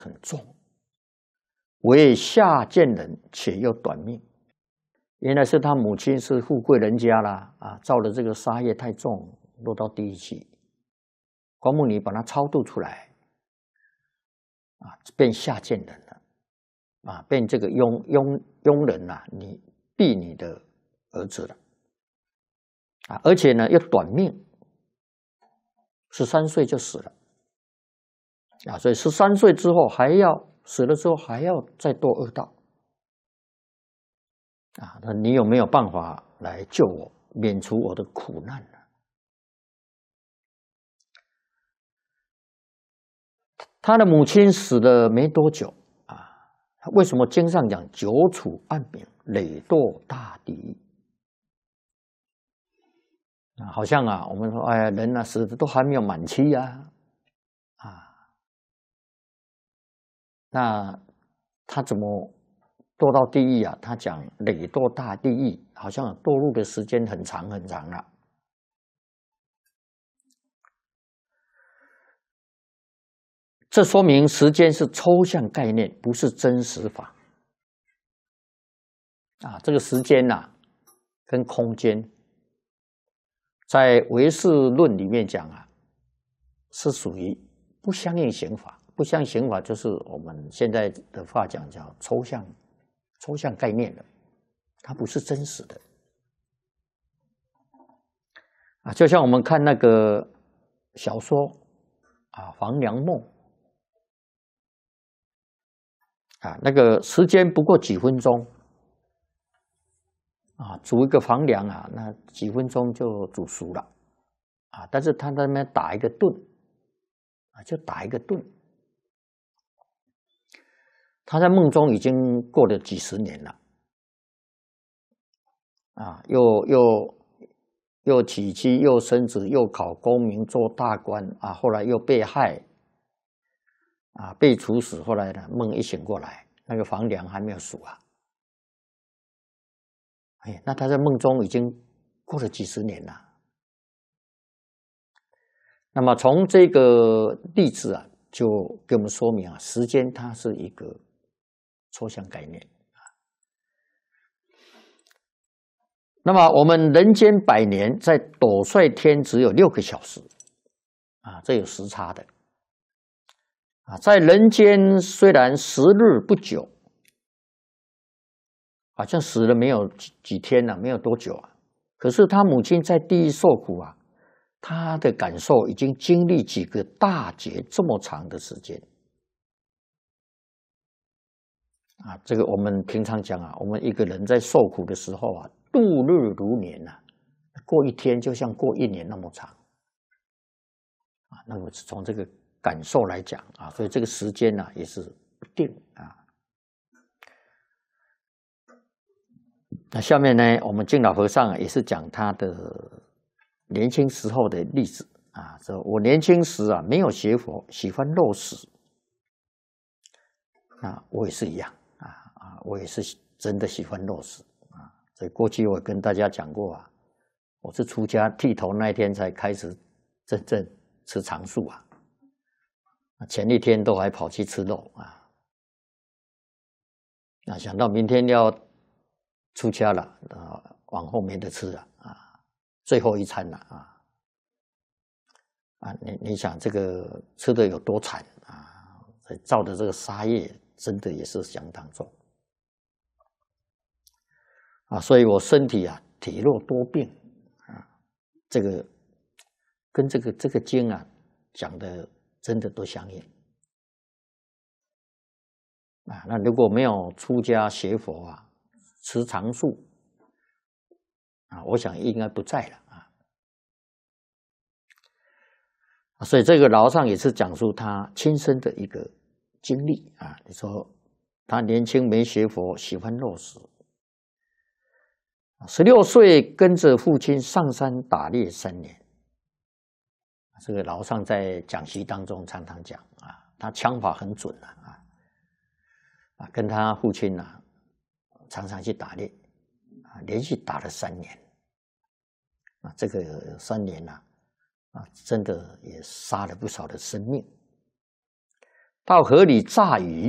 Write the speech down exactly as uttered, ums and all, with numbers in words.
很重，为下贱人，且又短命。原来是他母亲是富贵人家啦，啊，造的这个杀业太重，落到地狱去。光目尼把他超度出来，啊，变下贱人了，啊，变这个庸庸庸人呐、啊，你避你的儿子了，啊，而且呢又短命，十三岁就死了。啊，所以十三岁之后还要死了之后还要再堕恶道啊！那你有没有办法来救我，免除我的苦难呢？他的母亲死了没多久啊，为什么经上讲久处暗冥，累堕大地狱啊？好像啊，我们说，哎呀，人啊死的都还没有满期呀，啊。那他怎么堕到地狱啊？他讲累堕大地狱，好像堕入的时间很长很长了。这说明时间是抽象概念，不是真实法。啊，这个时间呐、啊，跟空间，在唯识论里面讲啊，是属于不相应刑法。不相应刑法就是我们现在的话讲叫抽象。抽象概念了，它不是真实的啊！就像我们看那个小说啊，《黄粱梦》啊，那个时间不过几分钟啊，煮一个黄粱啊，那几分钟就煮熟了啊。但是他在那边打一个盹啊，就打一个盹。他在梦中已经过了几十年了。啊，又又又娶妻，又生子，又考功名，做大官啊！后来又被害，啊，被处死。后来呢，梦一醒过来，那个房梁还没有熟啊！哎，那他在梦中已经过了几十年了。那么从这个例子啊，就给我们说明啊，时间它是一个抽象概念。那么我们人间百年，在斗率天只有六个小时，啊，这有时差的，啊，在人间虽然时日不久，好像死了没有几几天了、啊，没有多久啊，可是他母亲在地狱受苦啊，他的感受已经经历几个大劫这么长的时间，啊，这个我们平常讲啊，我们一个人在受苦的时候啊。度日如年呐、啊，过一天就像过一年那么长啊。那么从这个感受来讲啊，所以这个时间呢、啊、也是不定啊。那下面呢，我们净老和尚也是讲他的年轻时候的例子啊。说我年轻时啊没有学佛，喜欢肉食，那我也是一样啊啊，我也是真的喜欢肉食。所以过去我跟大家讲过啊，我是出家剃头那一天才开始真正吃长素啊，前一天都还跑去吃肉啊，那想到明天要出家了啊，往后没得吃了啊，最后一餐了啊，啊，你你想这个吃的有多惨啊？造的这个杀业真的也是相当重。啊，所以我身体啊体弱多病啊，这个跟这个这个经啊讲的真的都相应啊。那如果没有出家学佛啊，持长素啊，我想应该不在了啊。所以这个老和尚也是讲述他亲身的一个经历啊。你说他年轻没学佛，喜欢肉食。十六岁跟着父亲上山打猎三年，这个老和尚在讲习当中常常讲啊，他枪法很准啊，啊，跟他父亲啊常常去打猎啊，连续打了三年啊，这个三年呐啊，真的也杀了不少的生命。 到河里炸鱼。